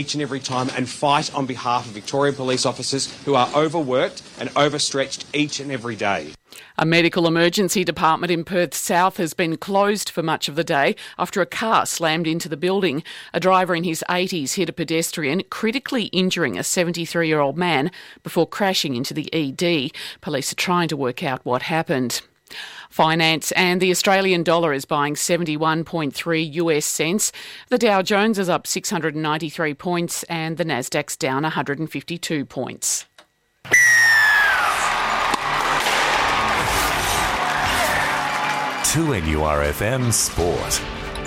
each and every time and fight on behalf of Victorian police officers who are overworked and overstretched each and every day. A medical emergency department in Perth South has been closed for much of the day after a car slammed into the building. A driver in his 80s hit a pedestrian, critically injuring a 73-year-old man before crashing into the ED. Police are trying to work out what happened. Finance and the Australian dollar is buying 71.3 US cents. The Dow Jones is up 693 points and the Nasdaq's down 152 points. To NURFM Sport.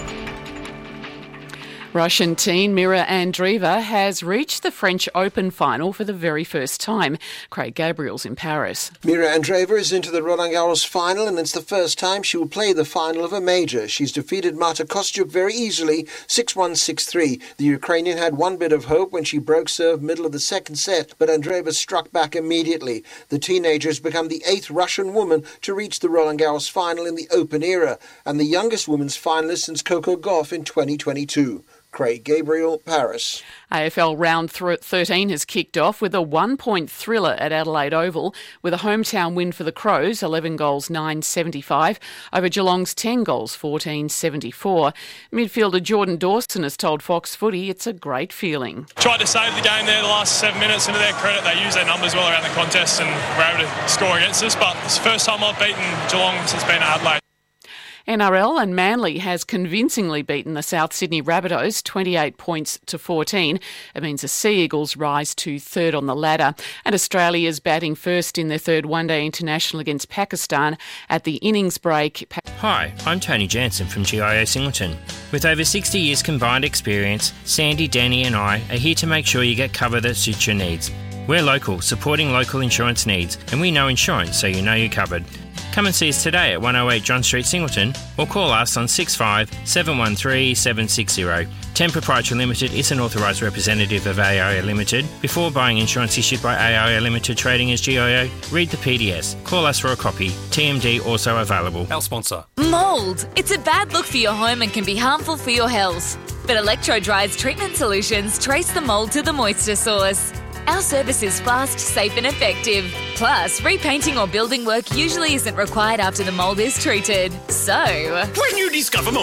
Russian teen Mira Andreeva has reached the French Open final for the very first time. Craig Gabriel's in Paris. Mira Andreeva is into the Roland Garros final, and it's the first time she will play the final of a major. She's defeated Marta Kostyuk very easily, 6-1, 6-3. The Ukrainian had one bit of hope when she broke serve middle of the second set, but Andreeva struck back immediately. The teenager has become the 8th Russian woman to reach the Roland Garros final in the Open era, and the youngest women's finalist since Coco Gauff in 2022. Craig Gabriel, Paris. AFL round 13 has kicked off with a one-point thriller at Adelaide Oval with a hometown win for the Crows, 11 goals 9.75, over Geelong's 10 goals 14.74. Midfielder Jordan Dawson has told Fox Footy it's a great feeling. Tried to save the game there the last 7 minutes, and to their credit they used their numbers well around the contest and were able to score against us, but it's the first time I've beaten Geelong since being at Adelaide. NRL and Manly has convincingly beaten the South Sydney Rabbitohs 28 points to 14. It means the Sea Eagles rise to third on the ladder. And Australia's batting first in their third one-day international against Pakistan at the innings break. Hi, I'm Tony Jansen from GIO Singleton. With over 60 years combined experience, Sandy, Danny and I are here to make sure you get cover that suits your needs. We're local, supporting local insurance needs, and we know insurance so you know you're covered. Come and see us today at 108 John Street, Singleton, or call us on 65 713 760. Ten Proprietary Limited is an authorised representative of AIA Limited. Before buying insurance issued by AIA Limited trading as GIO, read the PDS. Call us for a copy. TMD also available. Our sponsor. Mould. It's a bad look for your home and can be harmful for your health. But Electro-Dry's treatment solutions trace the mould to the moisture source. Our service is fast, safe and effective. Plus, repainting or building work usually isn't required after the mould is treated. So, when you discover mould